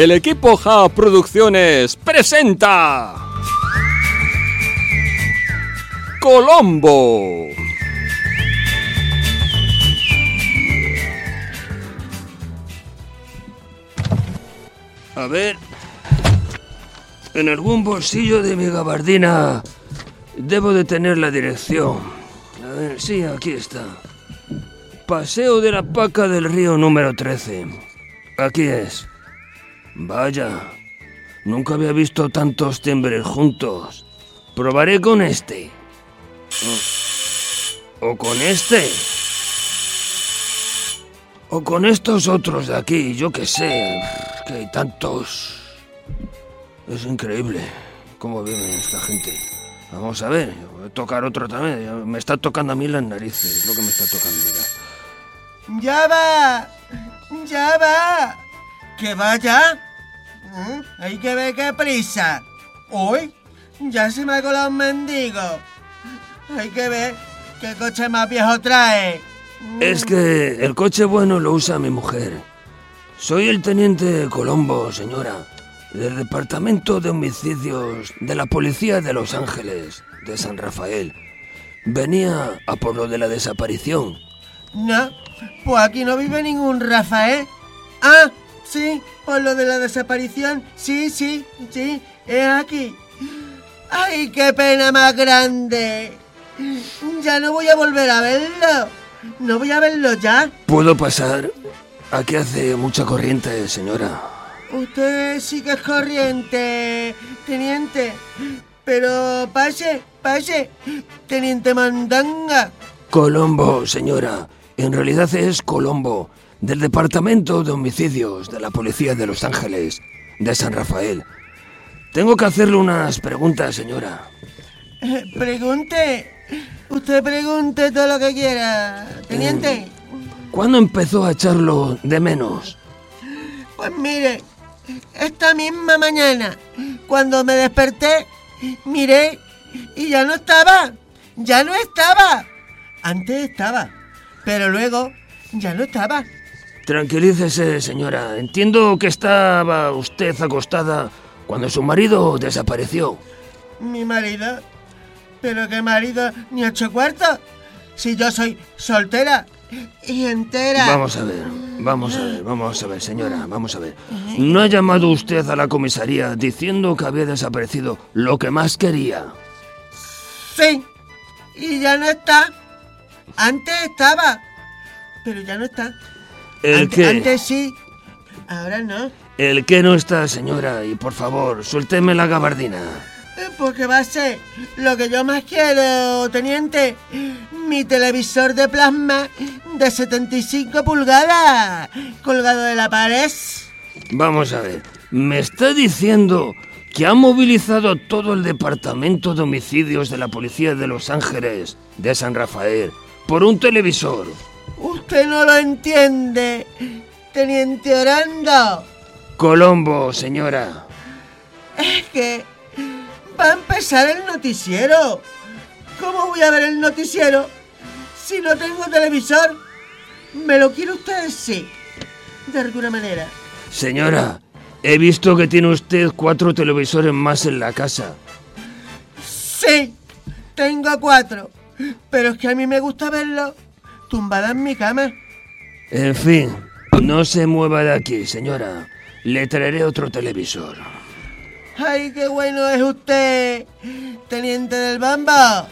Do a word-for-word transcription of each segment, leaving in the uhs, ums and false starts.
el equipo J A Producciones presenta Colombo. A ver, en algún bolsillo de mi gabardina debo de tener la dirección. A ver, sí, aquí está. Paseo de la Paca del Río número trece. Aquí es. Vaya, nunca había visto tantos timbres juntos. Probaré con este. O, o con este. O con estos otros de aquí, yo qué sé. Que hay tantos. Es increíble cómo viven esta gente. Vamos a ver, voy a tocar otro también. Me está tocando a mí las narices, es lo que me está tocando. Mira. ¡Ya va! ¡Ya va! ¿Que vaya? ¿Eh? Hay que ver qué prisa. ¡Uy! Ya se me ha colado un mendigo. Hay que ver qué coche más viejo trae. Es que el coche bueno lo usa mi mujer. Soy el teniente Colombo, señora, del Departamento de Homicidios de la Policía de Los Ángeles, de San Rafael. Venía a por lo de la desaparición. No, pues aquí no vive ningún Rafael. Ah, sí, por lo de la desaparición. Sí, sí, sí, es aquí. ¡Ay, qué pena más grande! Ya no voy a volver a verlo. No voy a verlo ya. ¿Puedo pasar? Aquí hace mucha corriente, señora. Usted sí que es corriente, teniente. Pero pase, pase, teniente Mandanga. Colombo, señora. En realidad es Colombo, del Departamento de Homicidios de la Policía de Los Ángeles, de San Rafael. Tengo que hacerle unas preguntas, señora. Eh, pregunte. Usted pregunte todo lo que quiera, teniente. Eh, ¿Cuándo empezó a echarlo de menos? Pues mire, esta misma mañana, cuando me desperté, miré y ya no estaba. Ya no estaba. Antes estaba, pero luego ya no estaba. Tranquilícese, señora. Entiendo que estaba usted acostada cuando su marido desapareció. ¿Mi marido? ¿Pero qué marido ni ocho cuartos? Si yo soy soltera y entera. Vamos a ver, vamos a ver, vamos a ver, señora, vamos a ver. ¿No ha llamado usted a la comisaría diciendo que había desaparecido lo que más quería? Sí, y ya no está. Antes estaba, pero ya no está. ¿El Ante, qué? Antes sí, ahora no. ¿El qué no está, señora? Y por favor, suélteme la gabardina. Porque va a ser lo que yo más quiero, teniente. Mi televisor de plasma de setenta y cinco pulgadas, colgado de la pared. Vamos a ver, ¿me está diciendo que ha movilizado todo el Departamento de Homicidios de la Policía de Los Ángeles, de San Rafael, por un televisor? Usted no lo entiende, teniente Orando. Colombo, señora. Es que va a empezar el noticiero. ¿Cómo voy a ver el noticiero si no tengo televisor? ¿Me lo quiere usted decir? De alguna manera. Señora, he visto que tiene usted cuatro televisores más en la casa. Sí, tengo cuatro. Pero es que a mí me gusta verlo tumbada en mi cama. En fin, no se mueva de aquí, señora. Le traeré otro televisor. ¡Ay, qué bueno es usted, teniente del Bamba!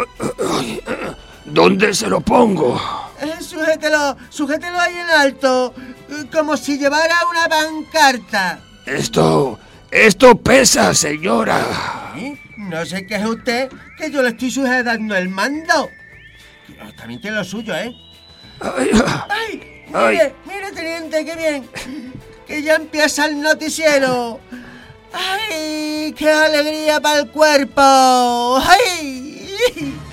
¿Dónde se lo pongo? Eh, sujételo, sujételo ahí en alto, como si llevara una pancarta. Esto, esto pesa, señora. ¿Eh? No sé qué es usted, que yo le estoy sujetando el mando. También tiene lo suyo, ¿eh? Ay, ¡Ay! Mire, ay. mire, teniente, qué bien. Que ya empieza el noticiero. ¡Ay, qué alegría para el cuerpo! ¡Ay!